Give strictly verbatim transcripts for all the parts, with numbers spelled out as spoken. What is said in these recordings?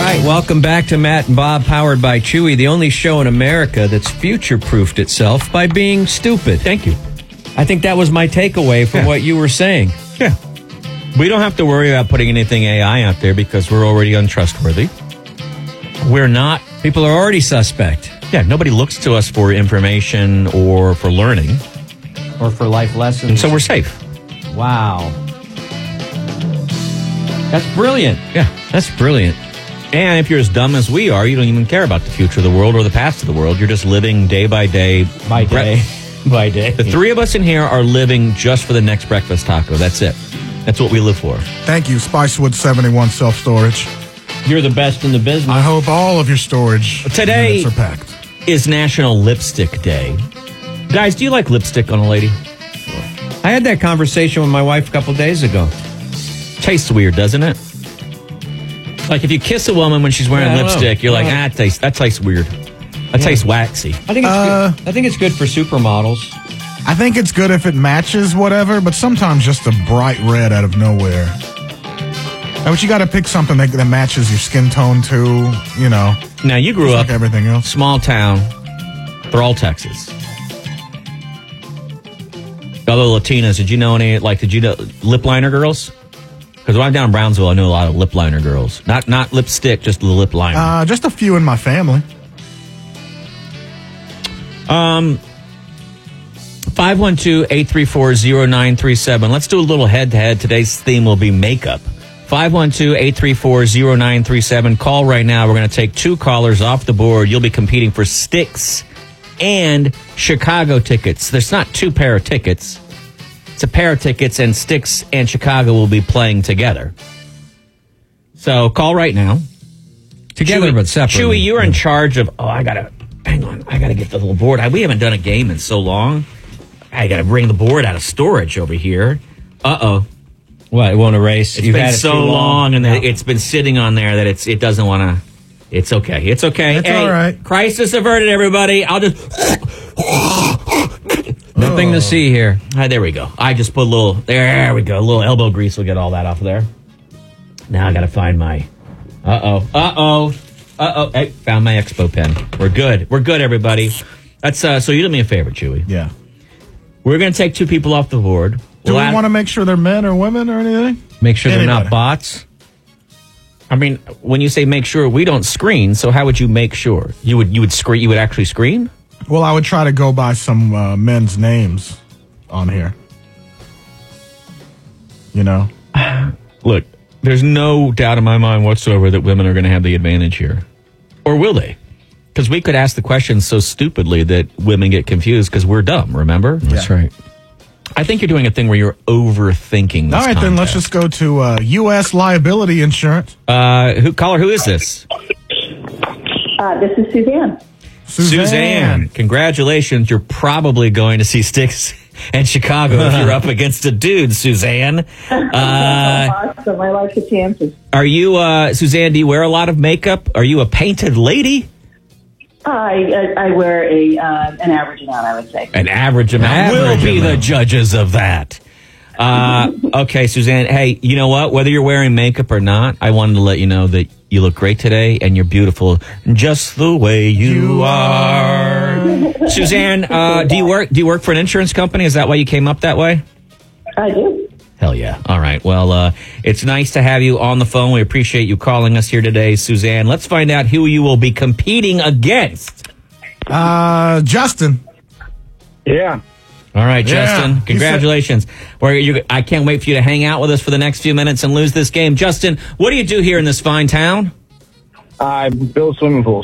right, welcome back to Matt and Bob, powered by Chewy, the only show in America that's future-proofed itself by being stupid. Thank you. I think that was my takeaway from Yeah. what you were saying. Yeah. We don't have to worry about putting anything A I out there because we're already untrustworthy. We're not. People are already suspect. Yeah, nobody looks to us for information or for learning. Or for life lessons. And so we're safe. Wow. That's brilliant. Yeah. That's brilliant. And if you're as dumb as we are, you don't even care about the future of the world or the past of the world. You're just living day by day. By day. By day. The three of us in here are living just for the next breakfast taco. That's it. That's what we live for. Thank you, Spicewood seventy-one Self-Storage. You're the best in the business. I hope all of your storage Today units are packed. is National Lipstick Day. Guys, do you like lipstick on a lady? I had that conversation with my wife a couple days ago. Tastes weird, doesn't it? Like if you kiss a woman when she's wearing Yeah, I don't lipstick, know. you're like, Yeah. ah, that tastes, that tastes weird. That tastes waxy. I think it's Uh, good. I think it's good for supermodels. I think it's good if it matches whatever, but sometimes just a bright red out of nowhere. But you got to pick something that, that matches your skin tone too, you know. Now, you grew Just up like everything else. small town, Thrall, Texas. Other Latinas, did you know any, like, did you know lip liner girls? Because when I'm down in Brownsville, I know a lot of lip liner girls. Not not lipstick, just the lip liner. Uh, just a few in my family. Um, five one two, eight three four, zero nine three seven. Let's do a little head-to-head. Today's theme will be makeup. five one two, eight three four, zero nine three seven. Call right now. We're going to take two callers off the board. You'll be competing for Styx and Chicago tickets. There's not two pair of tickets. It's a pair of tickets, and Styx and Chicago will be playing together. So call right now. Together Chewy, but separately. Chewy, you're in charge of... Oh, I got to... Hang on. I got to get the little board. I, we haven't done a game in so long. I got to bring the board out of storage over here. Uh-oh. What, it won't erase? It's You've been had it so too long, and No. it's been sitting on there that it's it doesn't want to... It's okay. It's okay. It's hey, all right. Crisis averted, everybody. I'll just... Nothing to see here. Ah, there we go. I just put a little... There we go. A little elbow grease will get all that off of there. Now I got to find my... Uh-oh. Uh-oh. Uh-oh. Hey, found my Expo pen. We're good. We're good, everybody. That's uh, so you do me a favor, Chewy. Yeah. We're going to take two people off the board. Do We'll we add- want to make sure they're men or women or anything? Make sure they're Anybody. not bots. I mean, when you say make sure, we don't screen, so how would you make sure? You would you would screen you would actually screen? Well, I would try to go by some uh, men's names on here. You know? Look, there's no doubt in my mind whatsoever that women are going to have the advantage here. Or will they? Because we could ask the question so stupidly that women get confused because we're dumb, remember? That's Yeah. right. I think you're doing a thing where you're overthinking this All right, then let's contest. just go to uh, U S liability insurance. Uh, who, caller, who is this? Uh, this is Suzanne. Suzanne. Congratulations. You're probably going to see Styx and Chicago if you're up against a dude, Suzanne. Uh, Awesome. I like the chances. are you, uh, Suzanne, do you wear a lot of makeup? Are you a painted lady? I, I, I wear a uh, an average amount, I would say. An average amount. Average we'll be amount. the judges of that. Uh, okay, Suzanne. Hey, you know what? Whether you're wearing makeup or not, I wanted to let you know that you look great today and you're beautiful just the way you, You are. Suzanne, uh, do you work? Do you work for an insurance company? Is that why you came up that way? I do. Hell yeah. All right. Well, uh, it's nice to have you on the phone. We appreciate you calling us here today, Suzanne. Let's find out who you will be competing against. Uh, Justin. Yeah. All right, Yeah. Justin. Congratulations. Well, you, I can't wait for you to hang out with us for the next few minutes and lose this game. Justin, what do you do here in this fine town? I build swimming pools.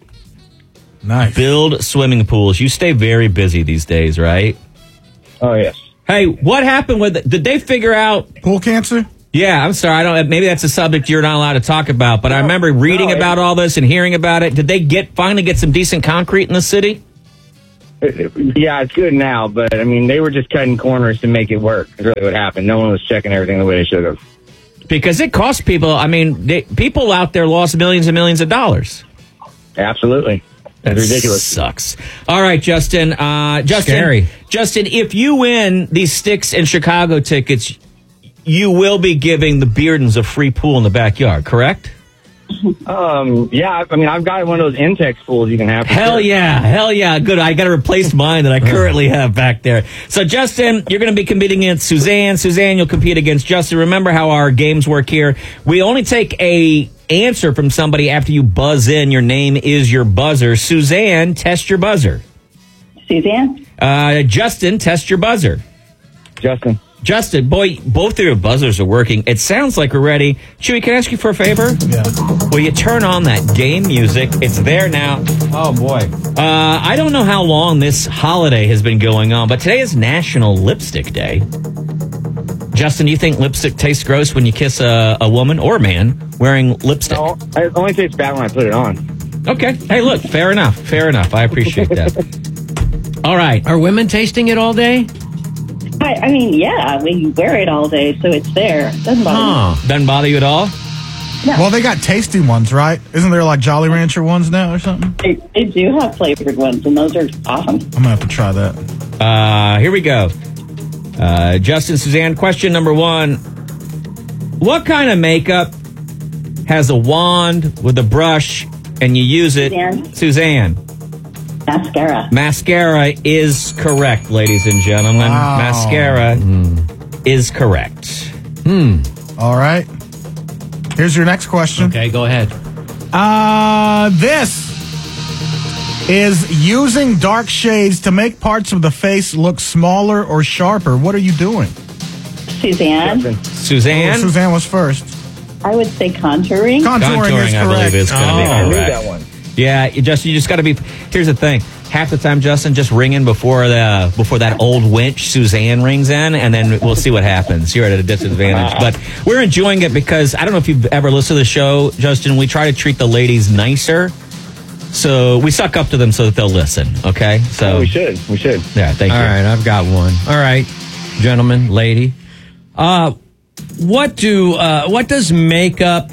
Nice. Build swimming pools. You stay very busy these days, right? Oh, yes. Hey, what happened with... Did they figure out... Pool cancer? Yeah, I'm sorry. I don't. Maybe that's a subject you're not allowed to talk about. But I remember reading no, about all this and hearing about it. Did they get finally get some decent concrete in the city? It- it- yeah, it's good now, but I mean, they were just cutting corners to make it work. That's really what happened. No one was checking everything the way they should have. Because it costs people. I mean, they, people out there lost millions and millions of dollars. Absolutely. That's ridiculous. Sucks. All right, Justin. Uh, Justin. Scary. Justin, if you win these Styx and Chicago tickets, you will be giving the Beardens a free pool in the backyard, correct? Um, yeah, I mean, I've got one of those Intex pools you can have. for Hell sure. yeah. Hell yeah. Good. I got to replace mine that I currently have back there. So, Justin, you're going to be competing against Suzanne. Suzanne, you'll compete against Justin. Remember how our games work here. We only take a answer from somebody after you buzz in. Your name is your buzzer. Suzanne, test your buzzer. Suzanne? Uh, Justin, test your buzzer. Justin. Justin, boy, both of your buzzers are working. It sounds like we're ready. Chewy, can I ask you for a favor? Yeah. Will you turn on that game music? It's there now. Oh, boy. Uh, I don't know how long this holiday has been going on, but today is National Lipstick Day. Justin, do you think lipstick tastes gross when you kiss a, a woman or a man wearing lipstick? No, it only tastes bad when I put it on. Okay. Hey, look, fair enough. Fair enough. I appreciate that. All right. Are women tasting it all day? I, I mean, yeah, we wear it all day, so it's there. Doesn't bother Huh. Doesn't bother you at all? Well, they got tasty ones, right? Isn't there like Jolly Rancher ones now or something? me. They, they do have flavored ones, and those are awesome. I'm gonna have to try that. Uh, here we go. Uh, Justin, Suzanne, question number one. What kind of makeup has a wand with a brush and you use it? Suzanne. Suzanne. Mascara. Mascara is correct, ladies and gentlemen. Wow. Mascara is correct. Hmm. All right. Here's your next question. Okay, go ahead. Uh, this is using dark shades to make parts of the face look smaller or sharper. What are you doing? Suzanne. Justin. Suzanne? Oh, Suzanne was first. I would say contouring. Contouring, Contouring, is I believe, correct. is going to Oh. be I knew correct. that one. Yeah, you just you just got to be. Here's the thing: half the time, Justin, just ring in before the before that old winch Suzanne rings in, and then we'll see what happens. You're at a disadvantage, but we're enjoying it because I don't know if you've ever listened to the show, Justin. We try to treat the ladies nicer, so we suck up to them so that they'll listen. Okay, so Oh, we should. We should. yeah, thank All you. right, I've got one. All right, gentlemen, lady. Uh, what do uh, what does makeup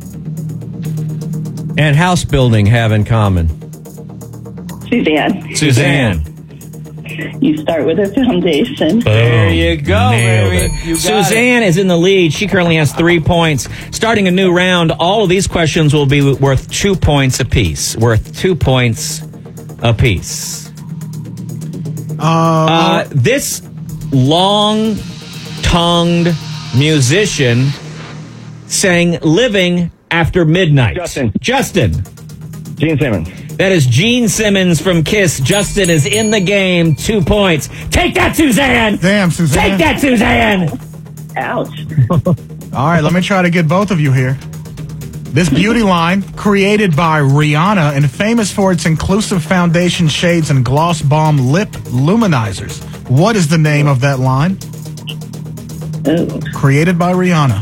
and house building have in common? Suzanne. Suzanne. You start with a foundation. There you go, Nailed baby. it. You got Suzanne is in the lead. She currently has three points. Starting a new round, all of these questions will be worth two points apiece. Worth two points apiece. Uh, Uh, this long-tongued musician sang Living After Midnight. Justin. Justin. Gene Simmons. That is Gene Simmons from Kiss. Justin is in the game. Two points. Take that, Suzanne! damn, Suzanne. Take that, Suzanne! Ouch. All right, let me try to get both of you here. This beauty line, created by Rihanna and famous for its inclusive foundation shades and gloss bomb lip luminizers. What is the name of that line? Ooh. Created by Rihanna.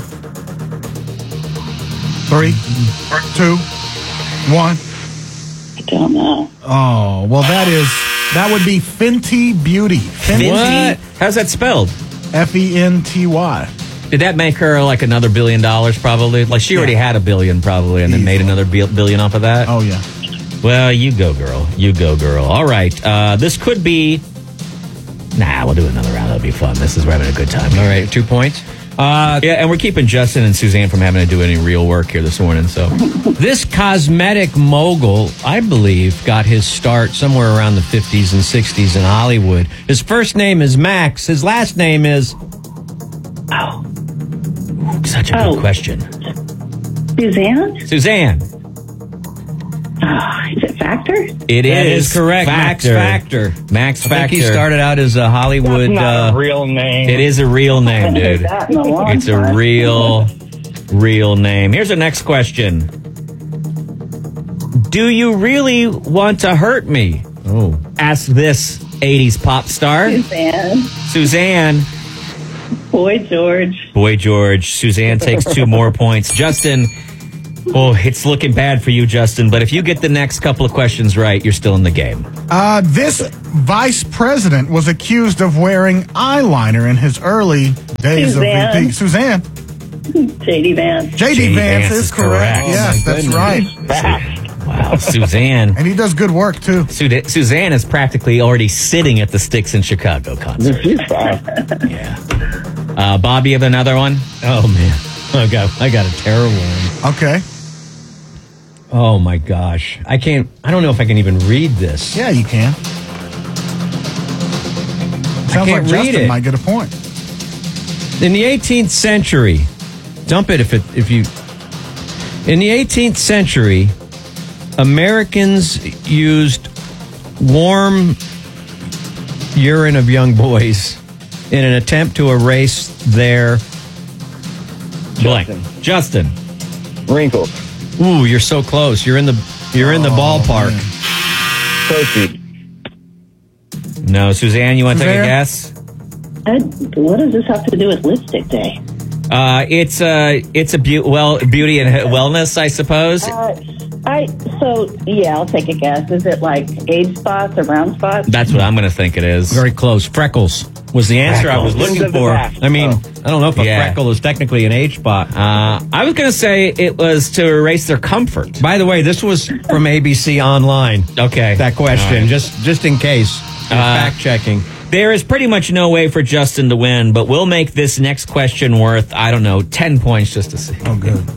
Three, two, one. I don't know. Oh, well, that is, that would be Fenty Beauty. Fenty, What? How's that spelled? F E N T Y. Did that make her like another billion dollars probably? Like she already Yeah. had a billion probably and then made Easily. another bil- billion off of that? Oh, yeah. Well, you go, girl. You go, girl. All right. Uh, this could be... Nah, we'll do another round. That'll be fun. This is we're having a good time. All right, two points. Uh, Yeah, and we're keeping Justin and Suzanne from having to do any real work here this morning, so... this cosmetic mogul, I believe, got his start somewhere around the fifties and sixties in Hollywood. His first name is Max. His last name is... Oh. Such a good Oh. question. Suzanne? Suzanne. Oh, is it Factor? It That is is correct. Max Factor. Max I Factor. think he started out as a Hollywood... That's not uh, a real name. It is a real name, Haven't heard dude. that in a long It's a time. real, real name. Here's the next question. Do you really want to hurt me? Oh. Ask this eighties pop star. Suzanne. Suzanne. Boy George. Boy George. Suzanne takes two more points. Justin. Oh, it's looking bad for you, Justin. But if you get the next couple of questions right, you're still in the game. Uh, this vice president was accused of wearing eyeliner in his early days Suzanne. of V P. Suzanne. J D Vance. J D J D Vance, Vance is is correct. correct. Yes, Oh, my that's goodness. right. Wow, Suzanne. And he does good work, too. Su- Suzanne is practically already sitting at the Sticks in Chicago concert. She's fine. Yeah. Uh, Bob, you have another one? Oh, man. I got, I got a terrible one. Okay. Oh my gosh. I can't, I don't know if I can even read this. Yeah, you can. Sounds can't like read Justin it. might get a point. In the eighteenth century, dump it if it, if you, in the eighteenth century, Americans used warm urine of young boys in an attempt to erase their blank. Justin. Justin. Wrinkles. Ooh, you're so close. You're in the you're in the Oh, ballpark. man. Proceed. No, Suzanne, you want to take a Suzanne? guess? I, what does this have to do with Lipstick Day? Uh, it's a it's a beau- well beauty and wellness, I suppose. Uh, I so yeah, I'll take a guess. Is it like age spots or brown spots? That's what I'm going to think it is. Very close. Freckles was the answer I was Freckles. looking Of the for. past. I mean, Oh. I don't know if a Yeah. freckle is technically an age spot. Uh, I was going to say it was to erase their comfort. By the way, this was from A B C Online. Okay. That question, All right. just just in case, you're Uh, fact checking. There is pretty much no way for Justin to win, but we'll make this next question worth, I don't know, ten points just to see. Oh, good.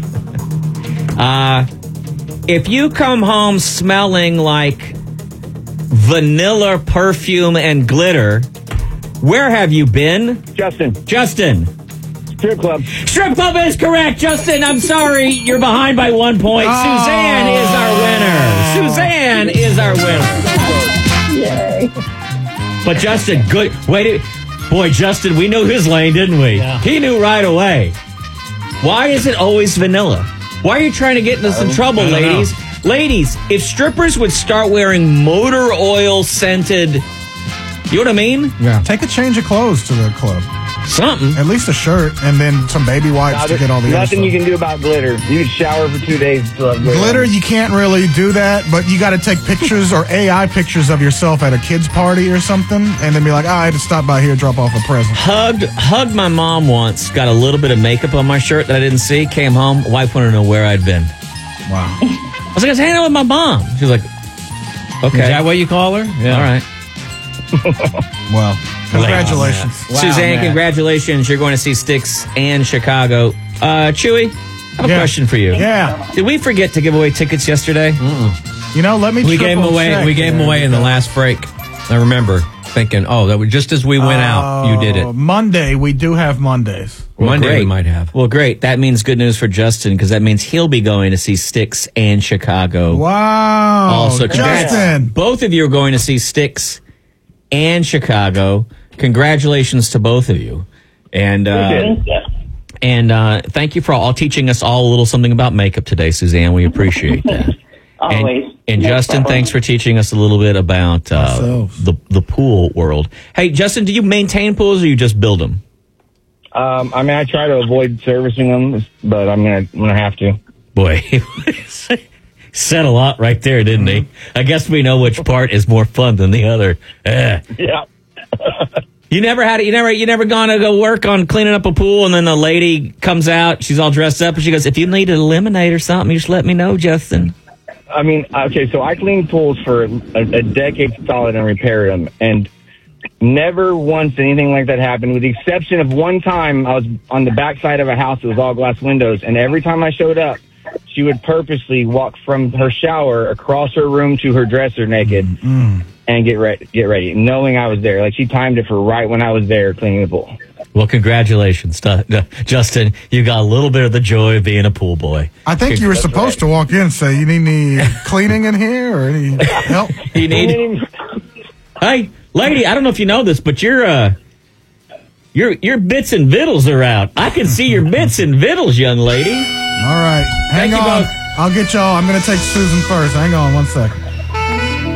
Uh, if you come home smelling like vanilla perfume and glitter, where have you been? Justin. Justin. Strip club. Strip club is correct, Justin. I'm sorry, you're behind by one point. Oh. Suzanne is our winner. Suzanne is our winner. Yay! But Justin, good. Wait, boy, Justin, we knew his lane, didn't we? Yeah. He knew right away. Why is it always vanilla? Why are you trying to get into some trouble, I don't ladies? Ladies, if strippers would start wearing motor oil scented, you know what I mean? Yeah. Take a change of clothes to the club. Something. At least a shirt and then some baby wipes Now, to get all the other nothing stuff. you can do about glitter. You could shower for two days to have glitter. Glitter, you can't really do that, but you got to take pictures or A I pictures of yourself at a kid's party or something, and then be like, oh, I had to stop by here, drop off a present. Hugged, hugged my mom once. Got a little bit of makeup on my shirt that I didn't see. Came home. Wife wanted to know where I'd been. Wow. I was like, I was hanging out with my mom. She was like, okay. Is that what you call her? Yeah. All right. Well, congratulations. Wow, Suzanne, man. congratulations. You're going to see Styx and Chicago. Uh, Chewy, I have a Yeah. question for you. Yeah. Did we forget to give away tickets yesterday? You know, let me We gave them triple away. check We gave them here. away in the last break. I remember thinking, oh, that was just as we went out. You did Uh, it. Monday, we do have Mondays. Monday we great. might have. Well, great. That means good news for Justin because that means he'll be going to see Styx and Chicago. Wow. Also, congrats. Justin. Both of you are going to see Styx and Chicago. Congratulations to both of you. And uh, Thank you. and uh, thank you for all teaching us all a little something about makeup today, Suzanne. We appreciate that. Always. And, and No Justin, problem. thanks for teaching us a little bit about uh, Ourselves. the the pool world. Hey, Justin, do you maintain pools or you just build them? Um, I mean, I try to avoid servicing them, but I'm gonna, I'm gonna have to. Boy, said a lot right there, didn't he? I guess we know which part is more fun than the other. Eh. Yeah. You never had it. You never. You never gone to go work on cleaning up a pool, and then the lady comes out. She's all dressed up, and she goes, "If you need a lemonade or something, you just let me know, Justin." I mean, okay, so I cleaned pools for a, a decade solid and repaired them, and never once anything like that happened, with the exception of one time I was on the backside of a house that was all glass windows, and every time I showed up, she would purposely walk from her shower across her room to her dresser naked and get ready, get ready, knowing I was there. Like, she timed it for right when I was there cleaning the pool. Well, congratulations, Du- Du- Justin. You got a little bit of the joy of being a pool boy. I think you were supposed to walk in and say, you need any cleaning in here or any help? You need. Hey, lady, I don't know if you know this, but your uh, your your bits and vittles are out. I can see your bits and vittles, young lady. All right. Hang Thank you on. both. I'll get y'all. I'm going to take Susan first. Hang on one second.